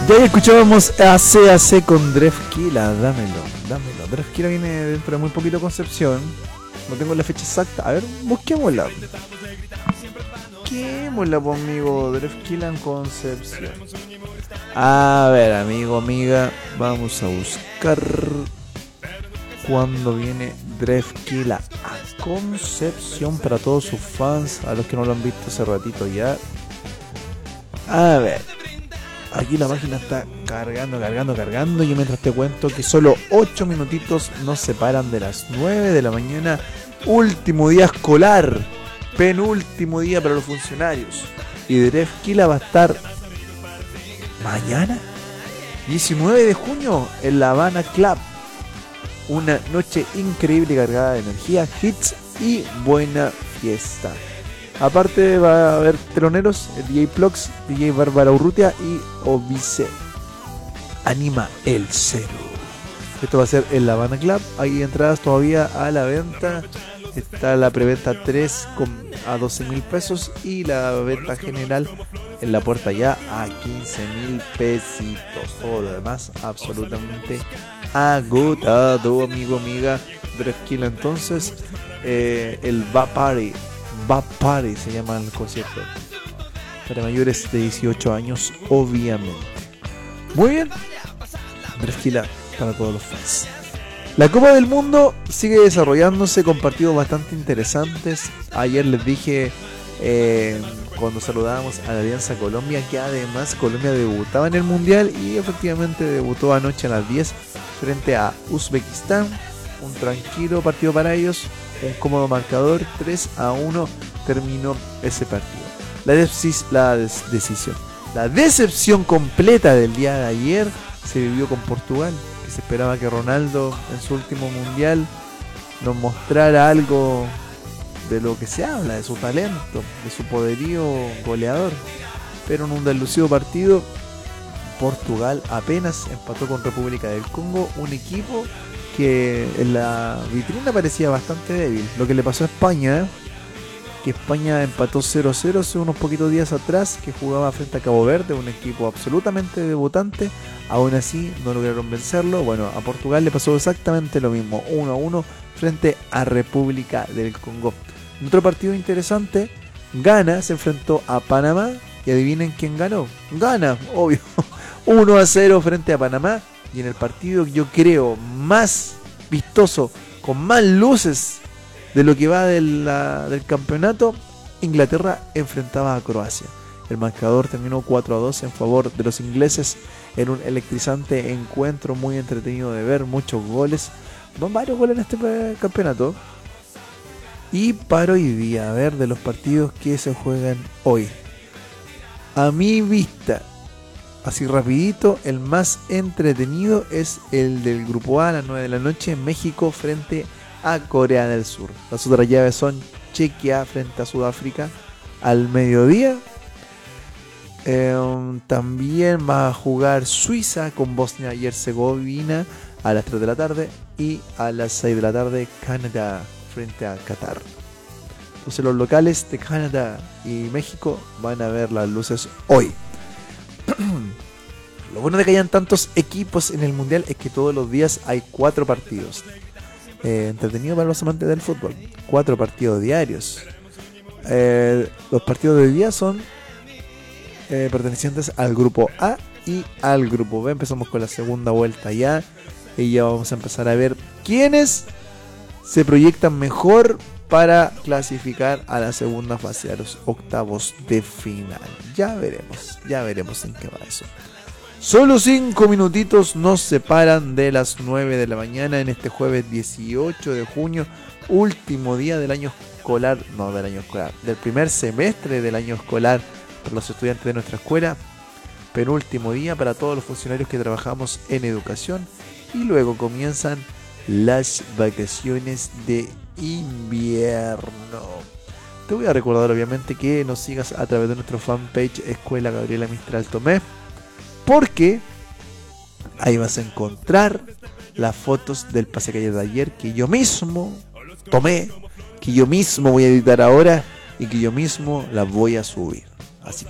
Ya escuchábamos a CAC con Drefkila, dámelo. Drefkila viene dentro de muy poquito Concepción. No tengo la fecha exacta. A ver, busquémosla. Busquémosla, pues, amigo. Drefkila en Concepción. A ver, amigo, amiga. Vamos a buscar cuándo viene Drefkila a Concepción para todos sus fans, a los que no lo han visto hace ratito ya. A ver. Aquí la página está cargando. Y mientras te cuento que solo 8 minutitos nos separan de las 9 de la mañana. Último día escolar. Penúltimo día para los funcionarios. Y Drefkila va a estar mañana, 19 de junio, en La Habana Club. Una noche increíble cargada de energía, hits y buena fiesta. Aparte va a haber teloneros, DJ Plox, DJ Bárbara Urrutia y Obice Anima el Cero. Esto va a ser en La Habana Club. Hay entradas todavía a la venta. Está la preventa 3 a 12.000 pesos y la venta general en la puerta ya a 15.000 pesitos. Todo lo demás absolutamente agotado, amigo, amiga. Drefkila entonces, el Va Party se llama el concierto. Para mayores de 18 años, obviamente. Muy bien. Drefkila para todos los fans. La Copa del Mundo sigue desarrollándose con partidos bastante interesantes. Ayer les dije, cuando saludábamos a la Alianza Colombia, que además Colombia debutaba en el Mundial y efectivamente debutó anoche a las 10 frente a Uzbekistán. Un tranquilo partido para ellos, un cómodo marcador, 3-1 terminó ese partido. La decepción completa del día de ayer se vivió con Portugal, que se esperaba que Ronaldo en su último mundial nos mostrara algo de lo que se habla, de su talento, de su poderío goleador, pero en un deslucido partido Portugal apenas empató con República del Congo, un equipo que en la vitrina parecía bastante débil. Lo que le pasó a España, que España empató 0-0 hace unos poquitos días atrás, que jugaba frente a Cabo Verde, un equipo absolutamente debutante. Aún así no lograron vencerlo. Bueno, a Portugal le pasó exactamente lo mismo, 1-1 frente a República del Congo. En otro partido interesante, Ghana se enfrentó a Panamá y adivinen quién ganó. Ghana, obvio, 1-0 frente a Panamá. Y en el partido, yo creo, más vistoso, con más luces de lo que va del campeonato, Inglaterra enfrentaba a Croacia. El marcador terminó 4-2 en favor de los ingleses en un electrizante encuentro muy entretenido de ver, muchos goles. Van varios goles en este campeonato. Y para hoy día, a ver de los partidos que se juegan hoy. A mi vista, así rapidito, el más entretenido es el del grupo A a las 9 de la noche, México frente a Corea del Sur. Las otras llaves son Chequia frente a Sudáfrica al mediodía. También va a jugar Suiza con Bosnia y Herzegovina a las 3 de la tarde. Y a las 6 de la tarde Canadá frente a Qatar. Entonces los locales de Canadá y México van a ver las luces hoy. Lo bueno de que hayan tantos equipos en el mundial es que todos los días hay 4 partidos. Entretenido para los amantes del fútbol. 4 partidos diarios. Los partidos de hoy día son pertenecientes al grupo A y al grupo B. Empezamos con la segunda vuelta ya. Y ya vamos a empezar a ver quiénes se proyectan mejor para clasificar a la segunda fase, a los octavos de final. Ya veremos en qué va eso. Solo 5 minutitos nos separan de las 9 de la mañana en este jueves 18 de junio, último día del año escolar, del primer semestre del año escolar para los estudiantes de nuestra escuela, penúltimo día para todos los funcionarios que trabajamos en educación y luego comienzan las vacaciones de invierno. Te voy a recordar obviamente que nos sigas a través de nuestro fanpage Escuela Gabriela Mistral Tomé, porque ahí vas a encontrar las fotos del pasecalle de ayer que yo mismo tomé, que yo mismo voy a editar ahora y que yo mismo las voy a subir. Así que